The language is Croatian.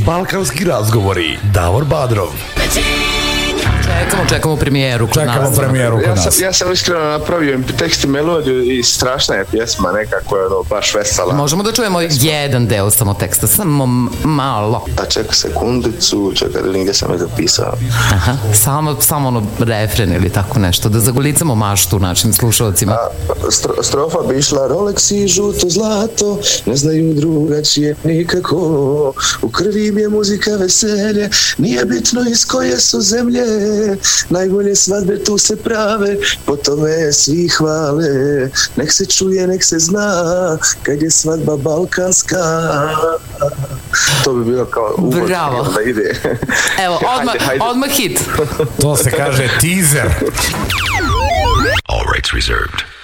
Balkanski razgovori. Davor Badrov. Čekamo premijeru kod nas. Ja sam iskreno napravio tekst i melodiju i strašna je pjesma, nekako je baš vesela. Možemo da čujemo jedan deo samo teksta, samo malo. A čekaj sekundicu, čekaj da gdje sam je zapisao. Aha, samo ono refren ili tako nešto, da zagolicamo maštu našim slušalcima. Strofa bi išla: Rolex i žuto zlato, ne znaju drugačije nikako, u krvi mi je muzika veselje, nije bitno iz koje su zemlje, najbolje svadbe tu se prave, po tome svi hvale, nek se čuje, nek se zna, kad je svadba balkanska. To bi bilo kao uvod. Bravo. Da ide. Evo, odmah hit. To se kaže teaser. All rights reserved.